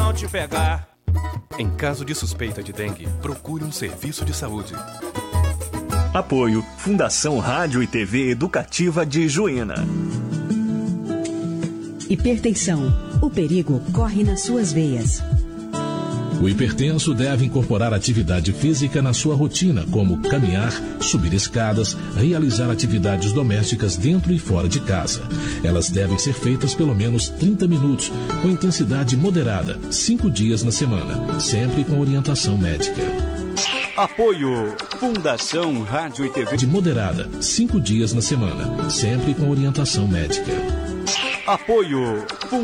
não te pegar. Em caso de suspeita de dengue, procure um serviço de saúde. Apoio Fundação Rádio e TV Educativa de Juína. Hipertensão. O perigo corre nas suas veias. O hipertenso deve incorporar atividade física na sua rotina, como caminhar, subir escadas, realizar atividades domésticas dentro e fora de casa. Elas devem ser feitas pelo menos 30 minutos, com intensidade moderada, 5 dias na semana, sempre com orientação médica. Apoio Fundação Rádio e TV de moderada, 5 dias na semana, sempre com orientação médica. Apoio